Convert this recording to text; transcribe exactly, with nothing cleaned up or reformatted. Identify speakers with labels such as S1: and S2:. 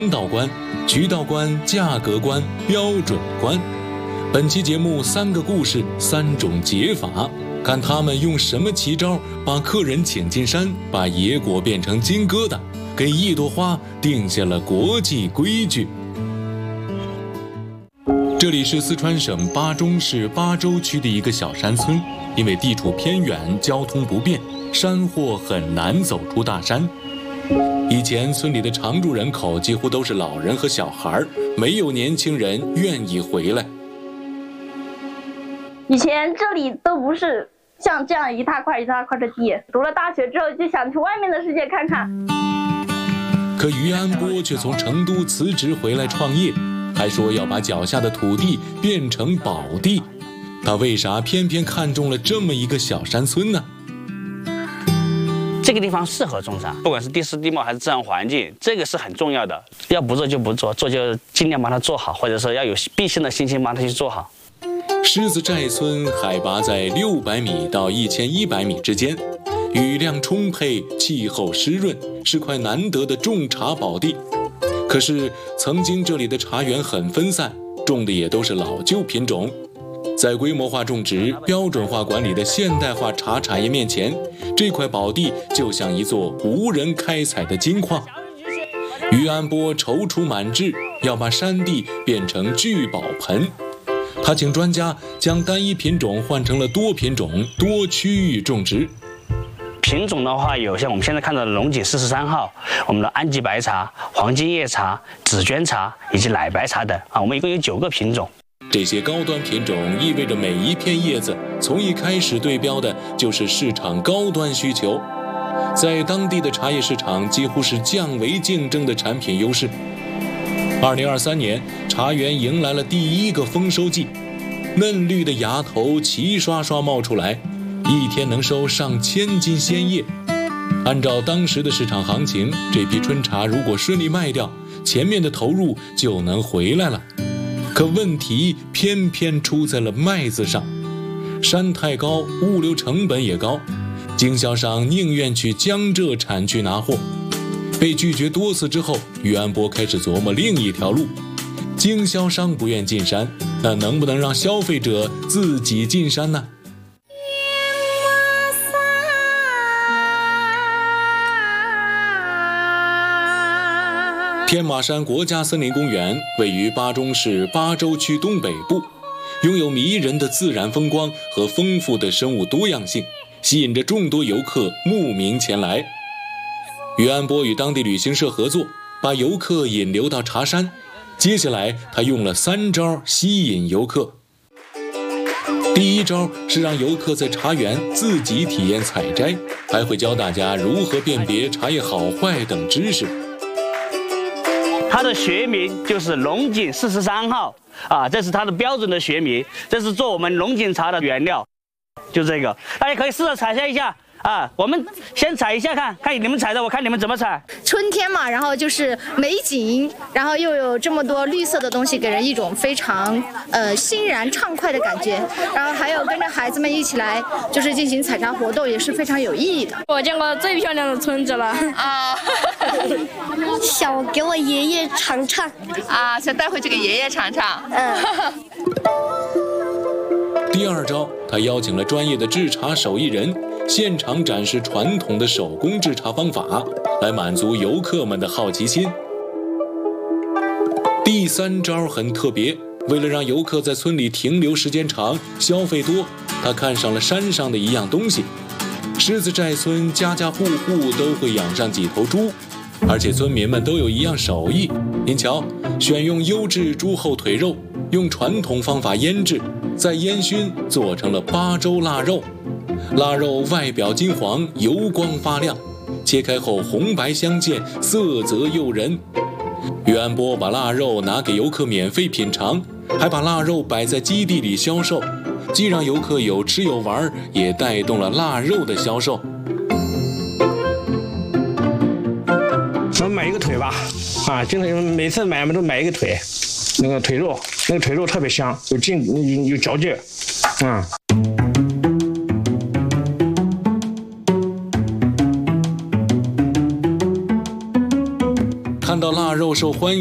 S1: 道观、渠道观、价格观、标准观。本期节目三个故事，三种解法，看他们用什么奇招把客人请进山，把野果变成金疙瘩，给一朵花定下了国际规矩。这里是四川省巴中市巴州区的一个小山村，因为地处偏远，交通不便，山货很难走出大山。以前村里的常住人口几乎都是老人和小孩，没有年轻人愿意回来。
S2: 以前这里都不是像这样一大块一大块的地，读了大学之后就想去外面的世界看看。
S1: 可于安波却从成都辞职回来创业，还说要把脚下的土地变成宝地。他为啥偏偏看中了这么一个小山村呢？
S3: 这个地方适合种啥，不管是地势地貌还是自然环境，这个是很重要的。要不做就不做，做就尽量把它做好，或者说要有必胜的信心把它去做好。
S1: 狮子寨村海拔在六百米到一千一百米之间，雨量充沛，气候湿润，是块难得的种茶宝地。可是曾经这里的茶园很分散，种的也都是老旧品种。在规模化种植、标准化管理的现代化茶产业面前，这块宝地就像一座无人开采的金矿。于安波踌躇满志，要把山地变成聚宝盆。他请专家将单一品种换成了多品种、多区域种植。
S3: 品种的话，有像我们现在看到的龙井四十三号、我们的安吉白茶、黄金叶茶、紫鹃茶以及奶白茶等啊，我们一共有九个品种。
S1: 这些高端品种意味着每一片叶子从一开始对标的就是市场高端需求，在当地的茶叶市场几乎是降维竞争的产品优势。二零二三年，茶园迎来了第一个丰收季，嫩绿的芽头齐刷刷冒出来，一天能收上千斤鲜叶。按照当时的市场行情，这批春茶如果顺利卖掉，前面的投入就能回来了。可问题偏偏出在了麦子上，山太高，物流成本也高，经销商宁愿去江浙产区拿货。被拒绝多次之后，于安波开始琢磨另一条路。经销商不愿进山，那能不能让消费者自己进山呢？天马山国家森林公园位于巴中市巴州区东北部，拥有迷人的自然风光和丰富的生物多样性，吸引着众多游客慕名前来。于安波与当地旅行社合作，把游客引流到茶山。接下来他用了三招吸引游客。第一招是让游客在茶园自己体验采摘，还会教大家如何辨别茶叶好坏等知识。
S3: 它的学名就是龙井四十三号啊，这是它的标准的学名，这是做我们龙井茶的原料，就这个，大家可以试着采下一下啊。我们先采一下看，看你们采的，我看你们怎么采。
S4: 春天嘛，然后就是美景，然后又有这么多绿色的东西，给人一种非常呃欣然畅快的感觉。然后还有跟着孩子们一起来，就是进行采茶活动，也是非常有意义的。
S5: 我见过最漂亮的村子了啊！
S6: 想给我爷爷尝尝
S7: 啊，想带回去给爷爷尝尝。
S6: 嗯。
S1: 第二招，他邀请了专业的制茶手艺人，现场展示传统的手工制茶方法，来满足游客们的好奇心。第三招很特别，为了让游客在村里停留时间长、消费多，他看上了山上的一样东西。狮子寨村家家户户都会养上几头猪，而且村民们都有一样手艺。您瞧，选用优质猪后腿肉，用传统方法腌制，再烟熏，做成了巴州腊肉。腊肉外表金黄，油光发亮，切开后红白相间，色泽诱人。于安波把腊肉拿给游客免费品尝，还把腊肉摆在基地里销售，既让游客有吃有玩，也带动了腊肉的销售。
S8: 咱们买一个腿吧，啊，经常每次买都买一个腿，那个腿肉，那个腿肉特别香，有劲，有有嚼劲，啊、嗯。
S1: 看到腊肉受欢迎。